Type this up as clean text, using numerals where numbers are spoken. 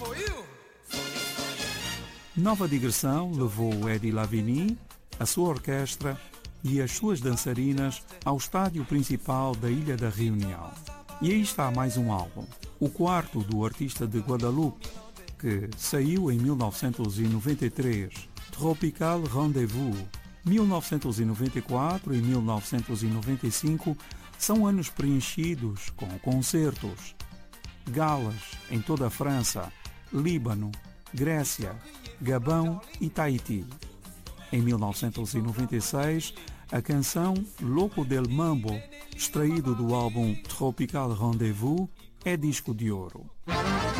Nova digressão levou Eddie Lavigny, a sua orquestra e as suas dançarinas ao estádio principal da Ilha da Reunião. E aí está mais um álbum, o quarto do artista de Guadeloupe, que saiu em 1993, Tropical Rendez-vous. 1994 e 1995 são anos preenchidos com concertos, galas em toda a França, Líbano, Grécia, Gabão e Tahiti. Em 1996, a canção Louco del Mambo, extraído do álbum Tropical Rendez-vous, é disco de ouro.